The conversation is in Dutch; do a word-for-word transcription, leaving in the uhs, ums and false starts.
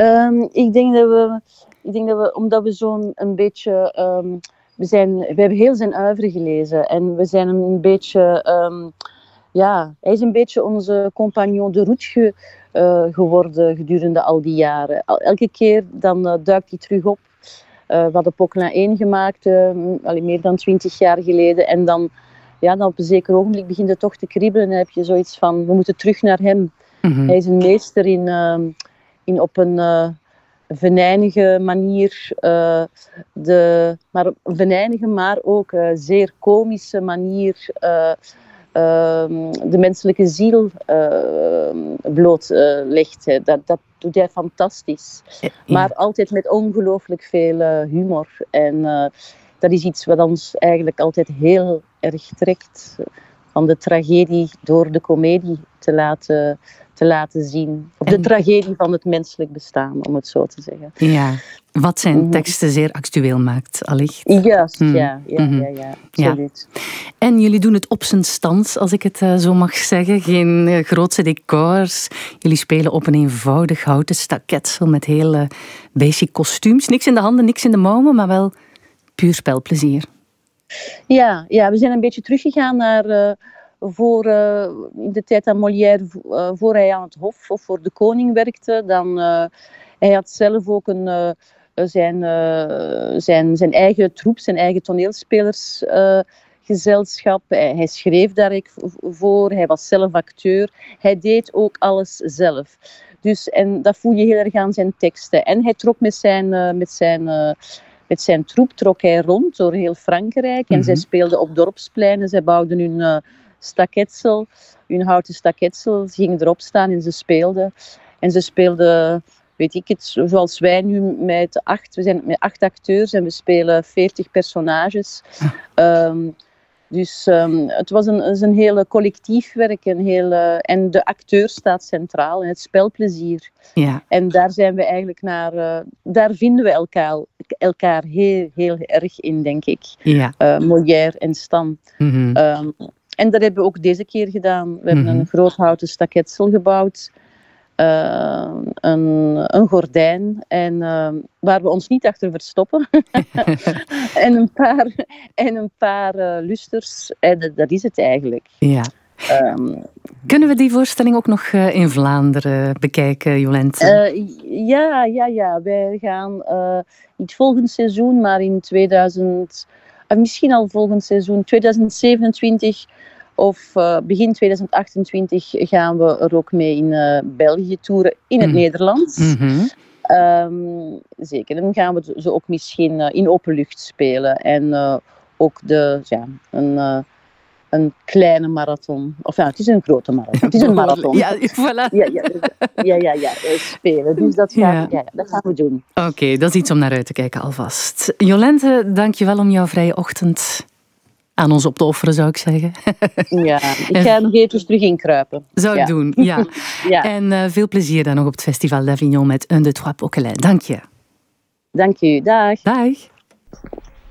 Um, ik denk dat we, ik denk dat we omdat we zo'n een beetje, um, we zijn, we hebben heel zijn oeuvre gelezen en we zijn een beetje, um, ja, hij is een beetje onze compagnon de route ge, uh, geworden gedurende al die jaren. Elke keer dan uh, duikt hij terug op. Uh, we hadden Poquelin één gemaakt, uh, allee, meer dan twintig jaar geleden. En dan, ja, dan op een zeker ogenblik begint het toch te kriebelen. En dan heb je zoiets van, we moeten terug naar hem. Mm-hmm. Hij is een meester in, uh, in op een uh, venijnige manier, uh, de, maar een venijnige, maar ook uh, zeer komische manier, uh, uh, de menselijke ziel uh, blootlegt. Uh, dat, dat doet hij fantastisch. Ja. Maar altijd met ongelooflijk veel uh, humor. En uh, dat is iets wat ons eigenlijk altijd heel erg trekt. Van de tragedie door de komedie te laten, te laten zien. Of de en... tragedie van het menselijk bestaan, om het zo te zeggen. Ja, wat zijn mm-hmm. teksten zeer actueel maakt, allicht. Juist, mm. ja, ja, mm-hmm. ja, ja, absoluut. Ja. En jullie doen het op zijn stand, als ik het uh, zo mag zeggen. Geen uh, grootse decors. Jullie spelen op een eenvoudig houten staketsel met hele basic kostuums. Niks in de handen, niks in de mouwen, maar wel puur spelplezier. Ja, ja, we zijn een beetje teruggegaan naar uh, voor uh, in de tijd aan Molière, uh, voor hij aan het Hof of voor de koning werkte. Dan, uh, hij had zelf ook een, uh, zijn, uh, zijn, zijn eigen troep, zijn eigen toneelspelersgezelschap. Uh, hij, hij schreef daar voor, hij was zelf acteur. Hij deed ook alles zelf. Dus, en dat voel je heel erg aan zijn teksten. En hij trok met zijn... Uh, met zijn uh, Met zijn troep trok hij rond door heel Frankrijk. En mm-hmm. zij speelden op dorpspleinen. Zij bouwden hun uh, staketsel, hun houten staketsel. Ze gingen erop staan en ze speelden. En ze speelden, weet ik het, zoals wij nu met acht. We zijn met acht acteurs en we spelen veertig personages. Um, Dus um, het was een, het een hele collectief werk. Een hele, en de acteur staat centraal en het spelplezier. Ja. En daar zijn we eigenlijk naar... Uh, daar vinden we elkaar, elkaar heel, heel erg in, denk ik. Ja. Uh, Molière en Stam. Mm-hmm. Um, en dat hebben we ook deze keer gedaan. We hebben mm-hmm. een groot houten staketsel gebouwd. Uh, een, een gordijn en, uh, waar we ons niet achter verstoppen. en een paar, en een paar uh, lusters. En dat, dat is het eigenlijk. Ja. Um, Kunnen we die voorstelling ook nog uh, in Vlaanderen bekijken, Jolente? Uh, ja, ja, ja. Wij gaan uh, niet volgend seizoen, maar in tweeduizend... Uh, misschien al volgend seizoen, tweeduizend zevenentwintig... Of uh, begin tweeduizend achtentwintig gaan we er ook mee in uh, België toeren, in het mm. Nederlands. Mm-hmm. Um, zeker, dan gaan we ze ook misschien uh, in open lucht spelen. En uh, ook de, ja, een, uh, een kleine marathon. Of ja, het is een grote marathon. Het is een marathon. Ja, voilà. Ja, ja, ja, ja, ja, spelen. Dus dat gaan, ja. Ja, dat gaan we doen. Oké, okay, dat is iets om naar uit te kijken alvast. Jolente, dank je wel om jouw vrije ochtend aan ons op te offeren, zou ik zeggen. Ja, ik ga nog even terug inkruipen. Zou ik ja. doen, ja. ja. En uh, veel plezier dan nog op het Festival d'Avignon met Un, deux, trois Poquelin. Dank je. Dank je, dag. Dag.